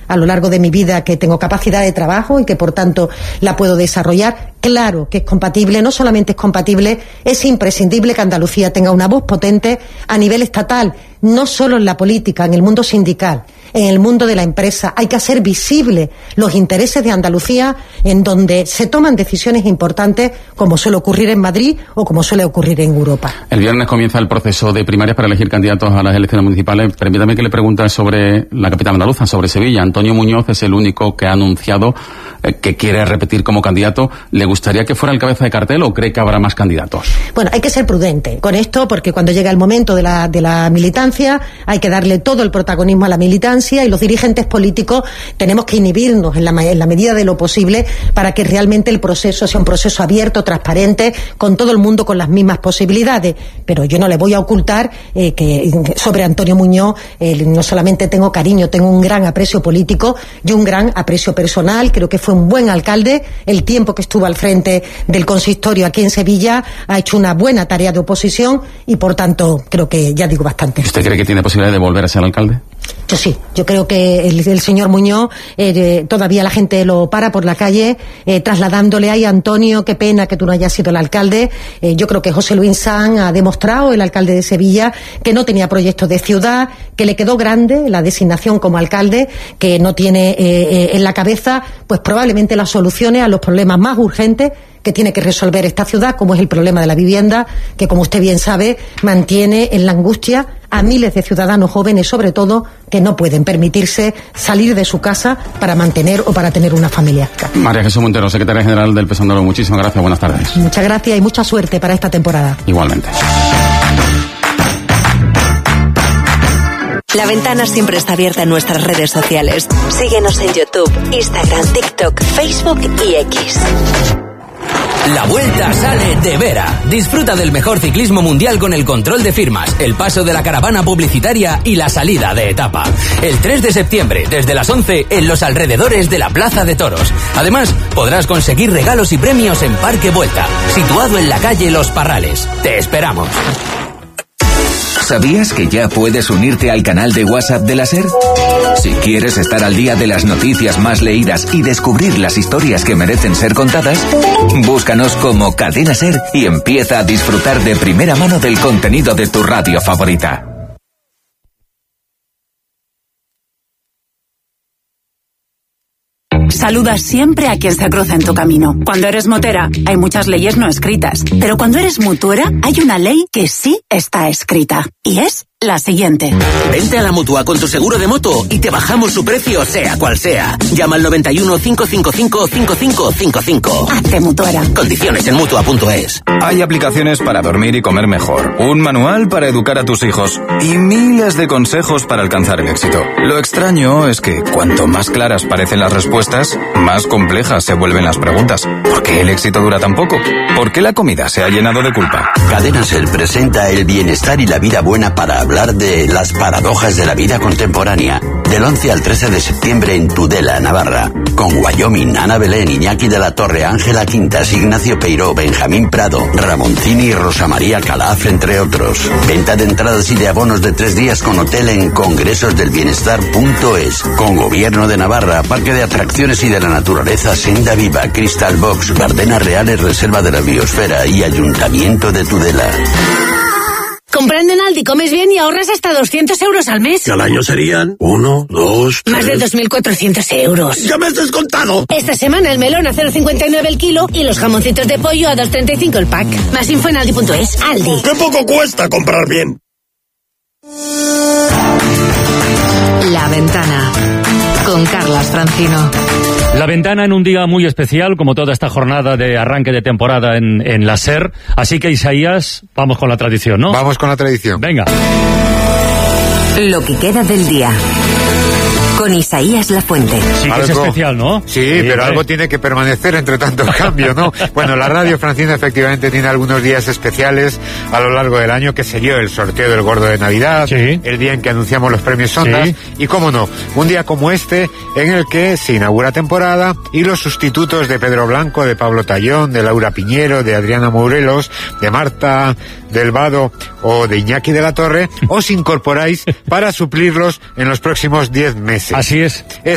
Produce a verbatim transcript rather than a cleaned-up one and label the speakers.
Speaker 1: a lo largo de mi vida que tengo capacidad de trabajo y que por tanto la puedo desarrollar. Claro que es compatible, no solamente es compatible, es imprescindible que Andalucía tenga una voz potente a nivel estatal, no solo en la política, en el mundo sindical, en el mundo de la empresa. Hay que hacer visibles los intereses de Andalucía en donde se toman decisiones importantes, como suele ocurrir en Madrid o como suele ocurrir en Europa.
Speaker 2: El viernes comienza el proceso de primarias para elegir candidatos a las elecciones municipales. Permítame que le pregunte sobre la capital andaluza, sobre Sevilla. Antonio Muñoz es el único que ha anunciado eh, que quiere repetir como candidato. ¿Le gustaría que fuera el cabeza de cartel o cree que habrá más candidatos?
Speaker 1: Bueno, hay que ser prudente con esto, porque cuando llega el momento de la, de la militancia hay que darle todo el protagonismo a la militancia, y los dirigentes políticos tenemos que inhibirnos en la, en la medida de lo posible para que realmente el proceso sea un proceso abierto, transparente, con todo el mundo con las mismas posibilidades. Pero yo no le voy a ocultar eh, que sobre Antonio Muñoz eh, no solamente tengo cariño, tengo un gran aprecio político y un gran aprecio personal. Creo que fue un buen alcalde. El tiempo que estuvo al frente del consistorio aquí en Sevilla ha hecho una buena tarea de oposición y por tanto creo que ya digo bastante.
Speaker 2: ¿Usted cree que tiene posibilidad de volver a ser alcalde?
Speaker 1: Yo sí, yo creo que el, el señor Muñoz, eh, todavía la gente lo para por la calle, eh, trasladándole ahí, Antonio, qué pena que tú no hayas sido el alcalde. Eh, yo creo que José Luis Sanz ha demostrado, el alcalde de Sevilla, que no tenía proyectos de ciudad, que le quedó grande la designación como alcalde, que no tiene eh, eh, en la cabeza, pues probablemente las soluciones a los problemas más urgentes que tiene que resolver esta ciudad, como es el problema de la vivienda, que como usted bien sabe, mantiene en la angustia a miles de ciudadanos jóvenes, sobre todo, que no pueden permitirse salir de su casa para mantener o para tener una familia.
Speaker 2: María Jesús Montero, secretaria general del P S Andaluz, muchísimas gracias, buenas tardes.
Speaker 1: Muchas gracias y mucha suerte para esta temporada.
Speaker 2: Igualmente.
Speaker 3: La Ventana siempre está abierta en nuestras redes sociales. Síguenos en YouTube, Instagram, TikTok, Facebook y X.
Speaker 4: La Vuelta sale de Vera. Disfruta del mejor ciclismo mundial con el control de firmas, el paso de la caravana publicitaria y la salida de etapa. El tres de septiembre, desde las once, en los alrededores de la Plaza de Toros. Además, podrás conseguir regalos y premios en Parque Vuelta, situado en la calle Los Parrales. Te esperamos.
Speaker 5: ¿Sabías que ya puedes unirte al canal de WhatsApp de la SER? Si quieres estar al día de las noticias más leídas y descubrir las historias que merecen ser contadas, búscanos como Cadena SER y empieza a disfrutar de primera mano del contenido de tu radio favorita.
Speaker 6: Saluda siempre a quien se cruza en tu camino. Cuando eres motera, hay muchas leyes no escritas. Pero cuando eres mutuera, hay una ley que sí está escrita. Y es la siguiente.
Speaker 7: Vente a la Mutua con tu seguro de moto y te bajamos su precio, sea cual sea. Llama al noventa y uno, cinco cinco cinco, cinco cinco cinco cinco.
Speaker 6: Hazte mutuera.
Speaker 7: Condiciones en Mutua punto es.
Speaker 8: Hay aplicaciones para dormir y comer mejor, un manual para educar a tus hijos y miles de consejos para alcanzar el éxito. Lo extraño es que cuanto más claras parecen las respuestas, más complejas se vuelven las preguntas. ¿Por qué el éxito dura tan poco? ¿Por qué la comida se ha llenado de culpa?
Speaker 9: Cadena SER presenta el bienestar y la vida buena para hablar de las paradojas de la vida contemporánea. Del once al trece de septiembre en Tudela, Navarra. Con Wyoming, Ana Belén, Iñaki de la Torre, Ángela Quintas, Ignacio Peiró, Benjamín Prado, Ramoncini y Rosa María Calaf, entre otros. Venta de entradas y de abonos de tres días con hotel en congresos del bienestar punto es. Con Gobierno de Navarra, Parque de Atracciones y de la Naturaleza, Senda Viva, Crystal Box, Bardenas Reales, Reserva de la Biosfera y Ayuntamiento de Tudela.
Speaker 10: Comprando en Aldi comes bien y ahorras hasta doscientos euros al mes.
Speaker 11: Y al año serían uno, dos, tres...
Speaker 10: Más de dos mil cuatrocientos euros.
Speaker 11: ¡Ya me has descontado!
Speaker 10: Esta semana el melón a cero coma cincuenta y nueve el kilo y los jamoncitos de pollo a dos coma treinta y cinco el pack. Más info en Aldi punto es. Aldi.
Speaker 11: ¡Qué poco cuesta comprar bien!
Speaker 3: La Ventana con Carlas Francino.
Speaker 12: La Ventana en un día muy especial, como toda esta jornada de arranque de temporada en, en la SER. Así que, Isaías, vamos con la tradición, ¿no?
Speaker 13: Vamos con la tradición.
Speaker 12: Venga.
Speaker 3: Lo que queda del día. Con Isaías Lafuente.
Speaker 12: Sí, que es especial, ¿no?
Speaker 13: Sí, sí, pero algo tiene que permanecer entre tanto cambio, ¿no? Bueno, la radio Francina efectivamente tiene algunos días especiales a lo largo del año, que se dio el sorteo del Gordo de Navidad, sí, el día en que anunciamos los premios Ondas, sí, y cómo no, un día como este en el que se inaugura temporada y los sustitutos de Pedro Blanco, de Pablo Tallón, de Laura Piñero, de Adriana Morelos, de Marta del Vado o de Iñaki de la Torre, os incorporáis para suplirlos en los próximos diez meses.
Speaker 12: Así es.